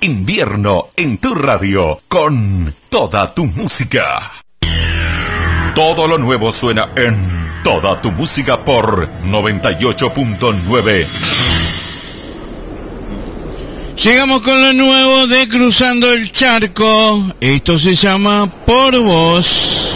invierno en tu radio con toda tu música. Todo lo nuevo suena en Toda tu Música por 98.9. Llegamos con lo nuevo de Cruzando el Charco. Esto se llama Por Vos.